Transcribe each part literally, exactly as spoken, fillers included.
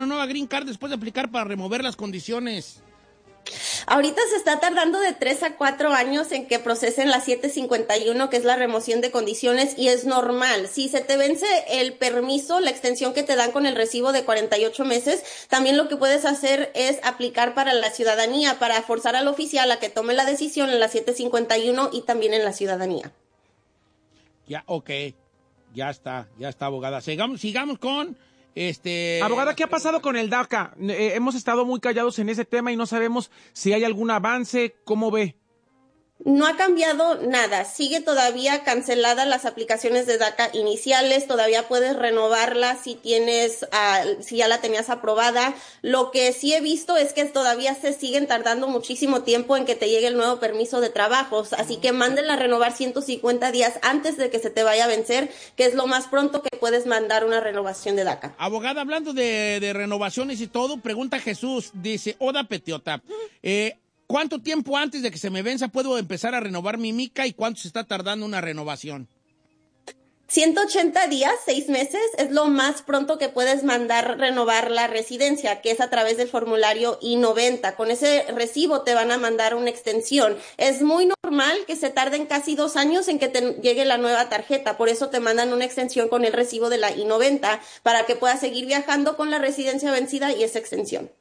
nueva Green Card después de aplicar para remover las condiciones? Ahorita se está tardando de tres a cuatro años en que procesen la siete cincuenta y uno, que es la remoción de condiciones, y es normal. Si se te vence el permiso, la extensión que te dan con el recibo de cuarenta y ocho meses, también lo que puedes hacer es aplicar para la ciudadanía, para forzar al oficial a que tome la decisión en la siete cincuenta y uno y también en la ciudadanía. Ya, ok. Ya está, ya está, abogada. Sigamos, sigamos con... Este... Abogada, ¿qué ha pasado con el DACA? Eh, hemos estado muy callados en ese tema y no sabemos si hay algún avance. ¿Cómo ve? No ha cambiado nada, sigue todavía canceladas las aplicaciones de DACA iniciales, todavía puedes renovarla si tienes, uh, si ya la tenías aprobada. Lo que sí he visto es que todavía se siguen tardando muchísimo tiempo en que te llegue el nuevo permiso de trabajos, así que mándenla a renovar ciento cincuenta días antes de que se te vaya a vencer, que es lo más pronto que puedes mandar una renovación de DACA. Abogada, hablando de, de renovaciones y todo, pregunta Jesús, dice, Oda Petiota, eh, ¿cuánto tiempo antes de que se me venza puedo empezar a renovar mi mica y cuánto se está tardando una renovación? ciento ochenta días, seis meses, es lo más pronto que puedes mandar renovar la residencia, que es a través del formulario I noventa. Con ese recibo te van a mandar una extensión. Es muy normal que se tarden casi dos años en que te llegue la nueva tarjeta, por eso te mandan una extensión con el recibo de la I noventa, para que puedas seguir viajando con la residencia vencida y esa extensión.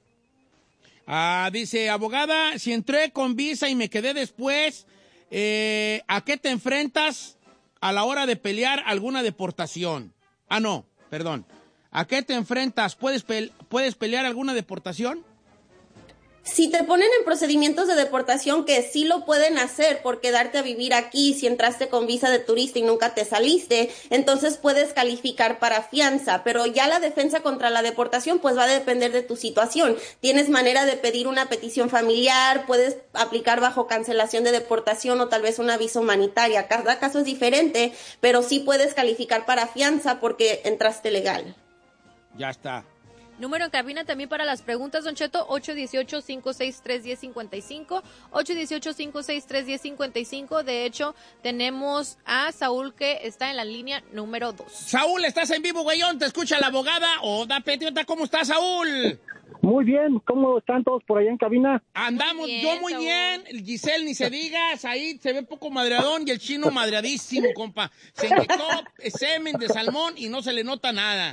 Ah, dice, abogada, si entré con visa y me quedé después, eh, ¿a qué te enfrentas a la hora de pelear alguna deportación? Ah, no, perdón. ¿A qué te enfrentas? ¿Puedes, pe- ¿puedes pelear alguna deportación? Si te ponen en procedimientos de deportación, que sí lo pueden hacer por quedarte a vivir aquí, si entraste con visa de turista y nunca te saliste, entonces puedes calificar para fianza, pero ya la defensa contra la deportación pues va a depender de tu situación. Tienes manera de pedir una petición familiar, puedes aplicar bajo cancelación de deportación o tal vez una visa humanitaria. Cada caso es diferente, pero sí puedes calificar para fianza porque entraste legal. Ya está. Número en cabina también para las preguntas, Don Cheto, ocho uno ocho, cinco seis tres, uno cero cinco cinco, ocho uno ocho, cinco seis tres, uno cero cinco cinco. De hecho, tenemos a Saúl que está en la línea número dos. Saúl, estás en vivo, güeyón, te escucha la abogada. Oda Petiota, ¿cómo estás, Saúl? Muy bien, ¿cómo están todos por allá en cabina? Andamos, Muy bien, yo muy Saúl. bien, el Giselle ni se diga, Said se ve poco madreadón y el chino madreadísimo, compa. Se inyectó semen de salmón y no se le nota nada.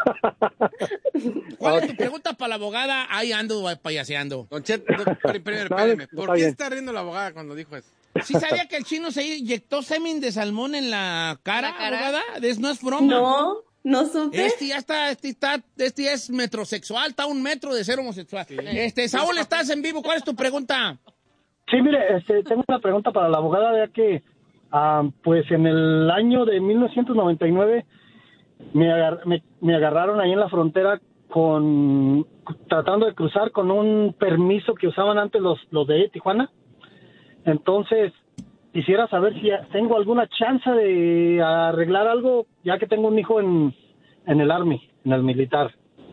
¿Cuál es tu pregunta para la abogada? Ahí ando payaseando. Don Cheto, no, primero, espérame, ¿por qué está riendo la abogada cuando dijo eso? ¿Sí sabía que el chino se inyectó semen de salmón en la cara, ¿La cara? abogada? Es- no es broma. No, no supe. Este ya está, este está, este ya es metrosexual, está a un metro de ser homosexual. Este, Saúl, estás en vivo, ¿cuál es tu pregunta? Sí, mire, este, tengo una pregunta para la abogada, ya que, ah, pues en el año de mil novecientos noventa y nueve me, agar- me, me agarraron ahí en la frontera con, tratando de cruzar con un permiso que usaban antes los, los de Tijuana. Entonces, quisiera saber si tengo alguna chance de arreglar algo, ya que tengo un hijo en, en el Army, en el militar.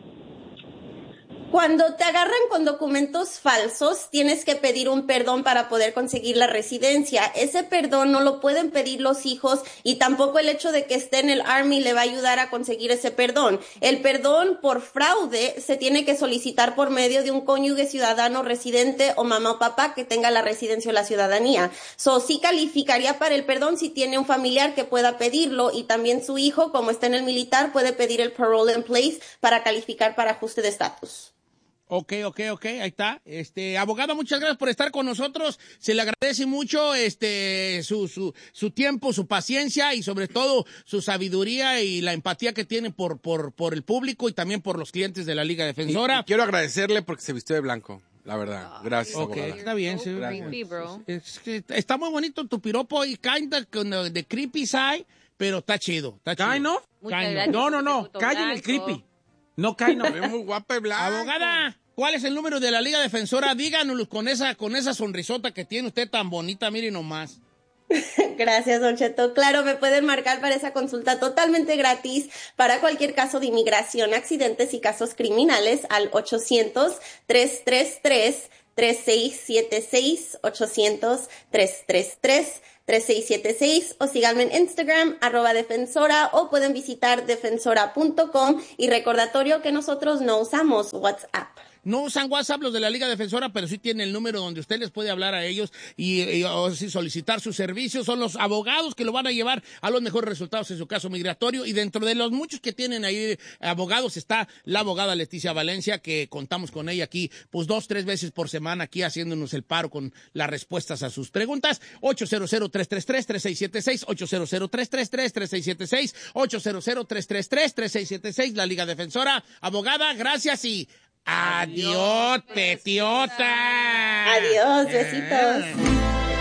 Cuando te agarran con documentos falsos, tienes que pedir un perdón para poder conseguir la residencia. Ese perdón no lo pueden pedir los hijos y tampoco el hecho de que esté en el Army le va a ayudar a conseguir ese perdón. El perdón por fraude se tiene que solicitar por medio de un cónyuge ciudadano residente o mamá o papá que tenga la residencia o la ciudadanía. So, sí calificaría para el perdón si tiene un familiar que pueda pedirlo y también su hijo, como está en el militar, puede pedir el parole in place para calificar para ajuste de estatus. Ok, ok, ok, ahí está. Este, abogada, muchas gracias por estar con nosotros. Se le agradece mucho este su, su, su tiempo, su paciencia y sobre todo su sabiduría y la empatía que tiene por, por, por el público y también por los clientes de la Liga Defensora. Y, y quiero agradecerle porque se vistió de blanco, la verdad. Gracias, Ok, abogada. está bien. So sí. creepy, bro. Es que está muy bonito tu piropo y kinda con uh, de creepy side, pero está chido, está chido. ¿Cae, no? Muchas Kind of. gracias. No, no, no, Puto cae en el blanco. creepy. No cae, no. Se ve muy guapa y blanca. Abogada, ¿cuál es el número de la Liga Defensora? Díganoslo con esa, con esa sonrisota que tiene usted tan bonita, mire nomás. Gracias, Don Cheto. Claro, me pueden marcar para esa consulta totalmente gratis para cualquier caso de inmigración, accidentes y casos criminales al ochocientos, trescientos treinta y tres, treinta y seis setenta y seis, ochocientos, trescientos treinta y tres, tres seis siete seis o síganme en Instagram, arroba defensora, o pueden visitar defensora punto com. Y recordatorio que nosotros no usamos WhatsApp. No usan WhatsApp los de la Liga Defensora, pero sí tienen el número donde usted les puede hablar a ellos y, y o, sí, solicitar sus servicios. Son los abogados que lo van a llevar a los mejores resultados en su caso migratorio. Y dentro de los muchos que tienen ahí abogados está la abogada Leticia Valencia, que contamos con ella aquí pues dos, tres veces por semana aquí haciéndonos el paro con las respuestas a sus preguntas. ocho cero cero, tres tres tres, tres seis siete seis, ocho cero cero, tres tres tres, tres seis siete seis, ocho cero cero, tres tres tres, tres seis siete seis, la Liga Defensora. Abogada, gracias y... Adiós, petiota. Adiós, besitos.